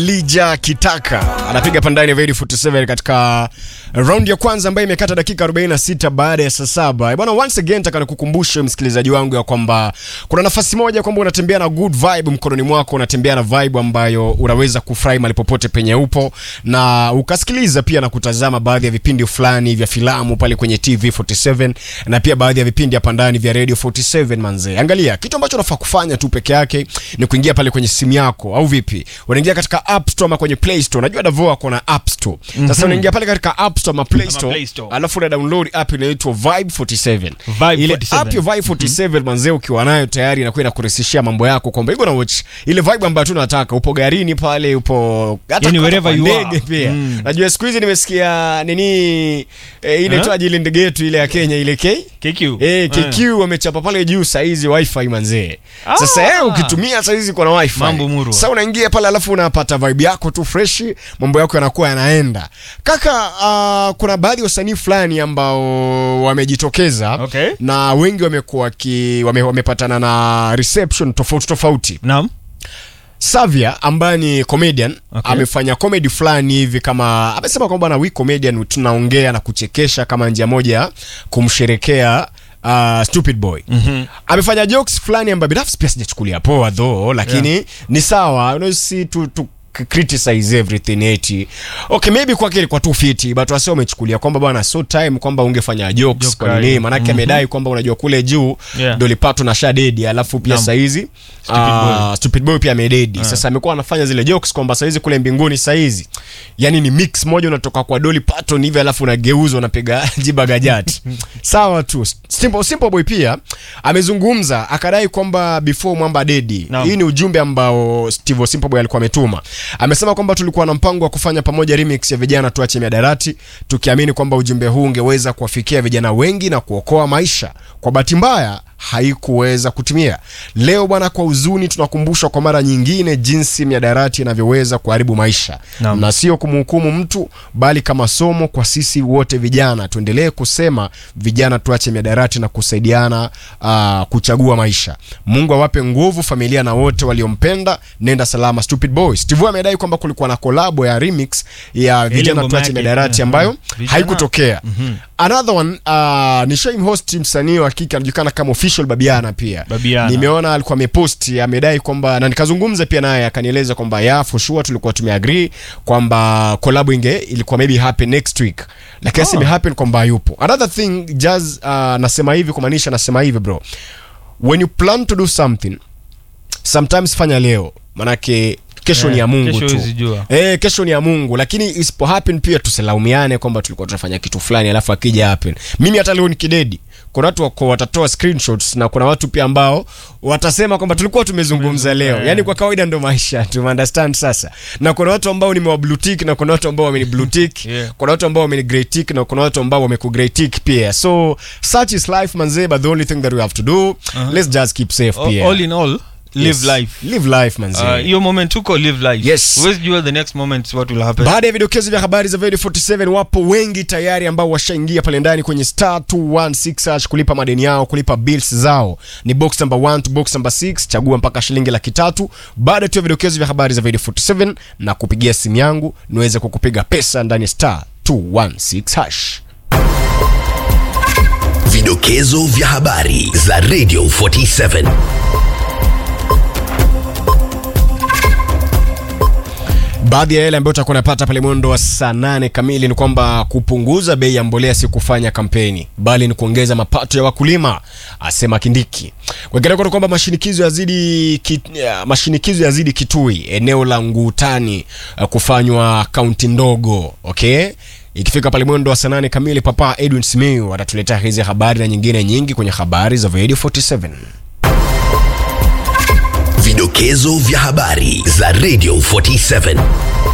Lija Kitaka anapiga pandani ya Radio 47 katika round ya kwanza ambayo imekata dakika 46 baada ya saa 7. Bwana, once again nataka nikukumbushe msikilizaji wangu ya kwamba kuna nafasi moja kwamba unatembea na good vibe mkononi mwako, unatembea na vibe ambayo unaweza kufurahi mahali popote penye upo na ukasikiliza pia na kutazama baadhi ya vipindi fulani vya filamu pale kwenye TV 47 na pia baadhi ya vipindi hapa ndani vya Radio 47 manze. Angalia, kitu ambacho unafaa kufanya tu peke yake ni kuingia pale kwenye simu yako au vipi? Unaingia katika App Store ama kwenye Play Store. Unajua Davo ako na App Store. Sasa unaingia pale katika App Store ama Play Store, alafu una download app inaitwa Vibe 47. Ile app ya Vibe 47 manzee, ukiwa nayo tayari inakuwa inakurahisishia mambo yako kwamba iko na watch ile vibe ambayo tunataka. Upo garini pale, upo hata yani wherever you are pia. Najua siku hizi nimesikia nini ile toaji ile ndege yetu ile ya Kenya ile KQ. KQ wamechapa pale juu saizi wifi manzee. Sasa ukitumia saizi kuna wifi. Sasa unaingia pale alafu unapata vibe yako tu fresh, mambo yako yanakuwa yanaenda. Kaka, kuna baadhi ya wasanii fulani ambao wamejitokeza na wengi wamekuwa wamepatana na reception tofauti. Naam. Savia ambaye ni comedian amefanya comedy fulani hivi, kama amesema kwamba na we comedian tunaongea na kuchekesha kama njia moja kumsherekea Stupid Boy. Amefanya jokes fulani ambazo binafsi pia sijachukulia poa though, lakini ni sawa, you know, si tu criticize everything eti. Okay, maybe kwa kile kwa tu fiti, but wasio umechukulia kwamba bwana so time kwamba ungefanya jokes kwa nini? Maana yake amedai kwamba unajua kule juu ndio lipato na shadedi, alafu pia saizi Stupid Boy pia amededi. Sasa amekuwa anafanya zile jokes kwamba saizi kule mbinguni saizi yani ni mix moja, unatoka kwa Dolly Parton hivi alafu unageuzwa unapiga jiba gajati. Sawa tu. Simple Boy pia amezungumza akadai kwamba before mwamba dedi. Hii ni ujumbe ambao Steve Simple Boy alikuwa ametuma. Amesema kwamba tulikuwa na mpango wa kufanya pamoja remix ya vijana tuache miadarati, tukiamini kwamba ujumbe huu ungeweza kuwafikia vijana wengi na kuokoa maisha. Kwa bahati mbaya haikuweza kutimia. Leo bwana, kwa huzuni tunakumbushwa kwa mara nyingine jinsi miadarati inavyoweza kuharibu maisha. Na sio kumhukumu mtu bali kama somo kwa sisi wote vijana. Tuendelee kusema vijana tuache miadarati na kusaidiana kuchagua maisha. Mungu awape nguvu familia na wote waliompenda. Nenda salama Stupid Boy. Steve amedai kwamba kulikuwa na collab ya remix ya vijana tuache miadarati ambayo haikutokea. Another one ni Shame host msanii wa kike anajulikana kama Official Babiana pia. Nimeona alikuwa amepost amedai kwamba, na nikazungumza pia naye akanieleza kwamba for sure tulikuwa tumeagree kwamba collab ilikuwa maybe happen next week, lakini sime happen kwamba yupo. Another thing Jazz nasema hivi kumaanisha nasema hivi bro, when you plan to do something sometimes fanya leo, manake kesho ni ya Mungu tu. Kesho ni ya Mungu, lakini isipo happen pia tusilaumiane kwamba tulikuwa tunafanya kitu fulani alafu akija happen. Mimi hata leo nikidedi, kuna watu wako watatoa screenshots na kuna watu pia ambao watasema kwamba tulikuwa tumezungumza leo. Yani kwa kawaida ndo maisha, tu understand sasa. Na kuna watu ambao nimewa blue tick na kuna watu ambao wameni blue tick, kuna watu ambao wameni grey tick na kuna watu ambao wameku grey tick pia. So such is life manze, but the only thing that we have to do, let's just keep safe pia. All in all, live life manzi. Your moment tuko live life. Where's you the next moment what will happen? Baada ya vidokezo vya habari za Radio 47, wapo wengi tayari ambao washaingia pale ndani kwenye *216# kulipa madeni yao, kulipa bills zao. Ni box number 1 to box number 6, chagua mpaka shilingi 300. Baada tu ya vidokezo vya habari za Radio 47 na kupigia simu yangu niweze kukupiga pesa ndani *216#. Vidokezo vya habari za Radio 47. Baadhi ya yale ambayo utakuwa unapata pale mwendo wa saa 8 kamili ni kwamba kupunguza bei ya mbolea si kufanya kampeni bali ni kuongeza mapato ya wakulima, asema Kindiki. Kwa kwamba mashinikizo yazidi Kitui, eneo la Ngutani kufanywa kaunti ndogo. Ikifika pale mwendo wa saa 8 kamili, Papa Edwin Simiyu atatuletea hizi habari na nyingine nyingi kwenye habari za Radio 47. Vidokezo vya habari za Radio 47.